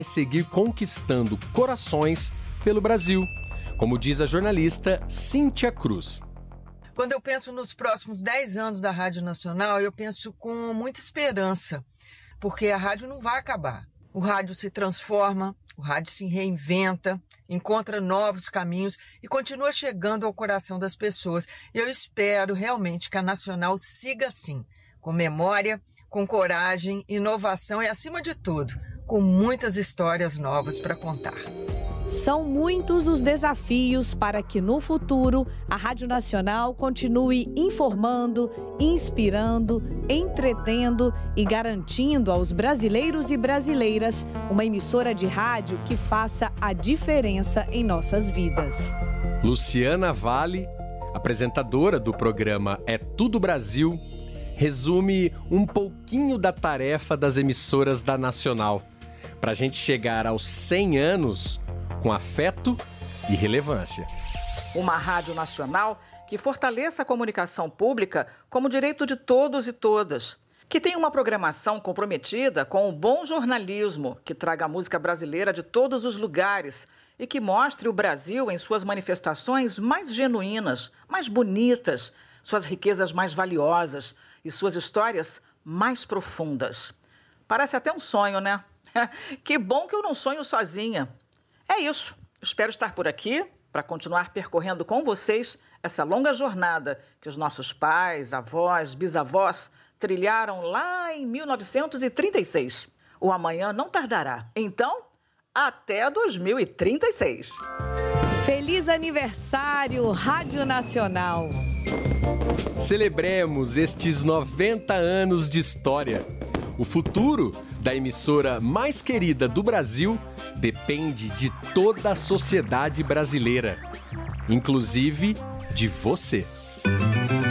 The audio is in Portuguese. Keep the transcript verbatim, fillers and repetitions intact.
seguir conquistando corações pelo Brasil, como diz a jornalista Cíntia Cruz. Quando eu penso nos próximos dez anos da Rádio Nacional, eu penso com muita esperança, porque a rádio não vai acabar. O rádio se transforma, o rádio se reinventa, encontra novos caminhos e continua chegando ao coração das pessoas. Eu espero realmente que a Nacional siga assim, com memória, com coragem, inovação e, acima de tudo, com muitas histórias novas para contar. São muitos os desafios para que no futuro a Rádio Nacional continue informando, inspirando, entretendo e garantindo aos brasileiros e brasileiras uma emissora de rádio que faça a diferença em nossas vidas. Luciana Vale, apresentadora do programa É Tudo Brasil, resume um pouquinho da tarefa das emissoras da Nacional, para a gente chegar aos cem anos com afeto e relevância. Uma rádio nacional que fortaleça a comunicação pública como direito de todos e todas, que tenha uma programação comprometida com o bom jornalismo, que traga a música brasileira de todos os lugares e que mostre o Brasil em suas manifestações mais genuínas, mais bonitas, suas riquezas mais valiosas e suas histórias mais profundas. Parece até um sonho, né? Que bom que eu não sonho sozinha. É isso. Espero estar por aqui para continuar percorrendo com vocês essa longa jornada que os nossos pais, avós, bisavós trilharam lá em mil novecentos e trinta e seis. O amanhã não tardará. Então, até dois mil e trinta e seis. Feliz aniversário, Rádio Nacional! Celebremos estes noventa anos de história. O futuro da emissora mais querida do Brasil depende de toda a sociedade brasileira, inclusive de você.